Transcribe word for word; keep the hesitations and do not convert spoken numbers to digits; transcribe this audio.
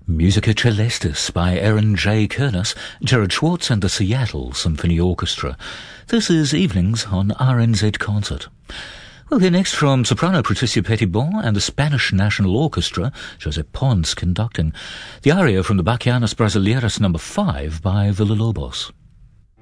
Musica Celestis by Aaron J. Kernis, Gerard Schwartz and the Seattle Symphony Orchestra. This is Evenings on R N Z Concert. We'll hear next from soprano Patricia Petitbon and the Spanish National Orchestra, Josep Pons conducting, the aria from the Bachianas Brasileiras number five by Villa-Lobos.